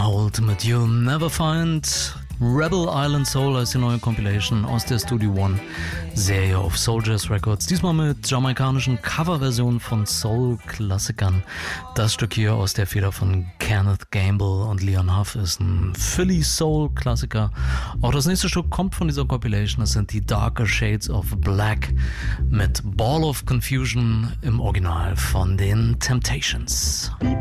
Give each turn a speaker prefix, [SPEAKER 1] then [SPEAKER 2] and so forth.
[SPEAKER 1] Stronghold mit You'll Never Find. Rebel Island Soul als die neue Compilation aus der Studio One Serie auf Soul Jazz Records. Diesmal mit jamaikanischen Coverversionen von Soul-Klassikern. Das Stück hier aus der Feder von Kenneth Gamble und Leon Huff ist ein Philly Soul-Klassiker. Auch das nächste Stück kommt von dieser Compilation. Das sind die Darker Shades of Black mit Ball of Confusion im Original von den Temptations.